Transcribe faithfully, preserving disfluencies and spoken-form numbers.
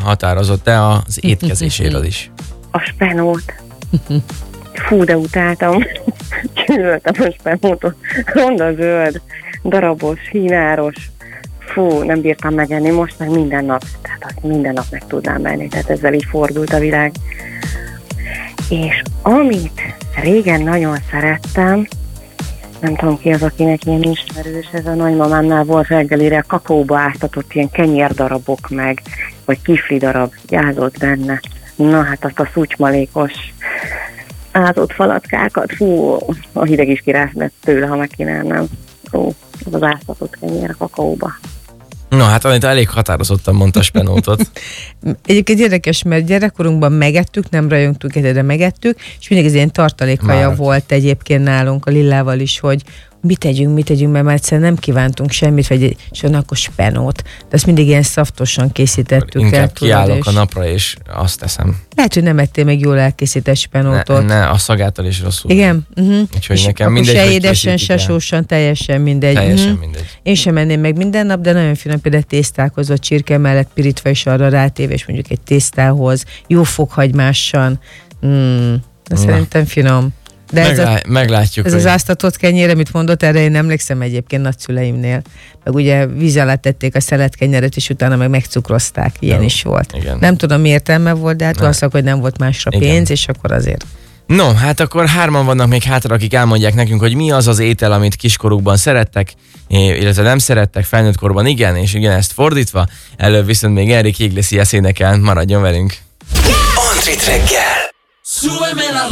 határozott-e az étkezéséről is? A spenót. Fú, de utáltam. Gyűlöltem a spenótot. Ronda zöld, darabos, hínáros. Fú, nem bírtam megenni, most meg minden nap, tehát azt minden nap meg tudnám menni, tehát ezzel így fordult a világ. És amit régen nagyon szerettem, nem tudom ki az, akinek ilyen ismerős, ez a nagymamámnál volt reggelire, kakaóba áztatott ilyen kenyérdarabok meg, vagy kifli darab jázott benne. Na hát azt a szutymalékos ázott falatkákat, fú, a hideg is kirászne tőle, ha megkínálnám. Ó, az az áztatott kenyér a kakaóba. Na hát Anita elég határozottan mondta spenótot. Egyébként érdekes, mert gyerekkorunkban megettük, nem rajongtuk egyre, de megettük, és mindig ez ilyen tartalékhaja Már. volt egyébként nálunk a Lillával is, hogy mit tegyünk, mit tegyünk, mert már egyszerűen nem kívántunk semmit, vagy és akkor spenót. De ezt mindig ilyen szaftosan készítettük Inkább el. kiállok tudod, és a napra, és azt teszem. lehet, hogy nem ettél még jól elkészített spenótot. Ne, ne, a szagától is rosszul. Igen. Uh-huh. Úgyhogy és nekem akkor mindegy, se hogy édesen, se készítik el. sósan, teljesen mindegy. Teljesen uh-huh. mindegy. Én sem menném meg minden nap, de nagyon finom, például tésztákozott csirke mellett pirítva és arra rátéve, és mondjuk egy tésztához, jó fokhagymással. Mm, de szerintem finom. De ez, Meglá- a, meglátjuk. ez hogy... az áztatott kenyér, amit mondott, erre én emlékszem egyébként nagyszüleimnél. Meg ugye víz alá tették a szeletkenyeret, és utána meg megcukrozták. Ilyen Jó, is volt. igen. Nem tudom, mi értelme volt, de hát Ne. valószínűleg, hogy nem volt másra Igen. pénz, és akkor azért. No, hát akkor hárman vannak még hátra, akik elmondják nekünk, hogy mi az az étel, amit kiskorukban szerettek, illetve nem szerettek, felnőtt korban igen, és igen, ezt fordítva. Előbb viszont még Enrique Iglesias énekel, maradjon velünk. Antrit reggel.